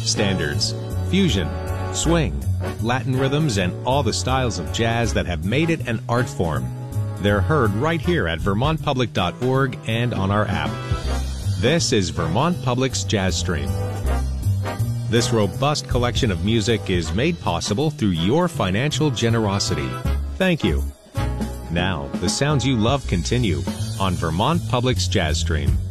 standards, fusion, swing, Latin rhythms, and all the styles of jazz that have made it an art form. They're heard right here at vermontpublic.org and on our app. This is Vermont Public's Jazz Stream. This robust collection of music is made possible through your financial generosity. Thank you. Now, the sounds you love continue on Vermont Public's Jazz Stream.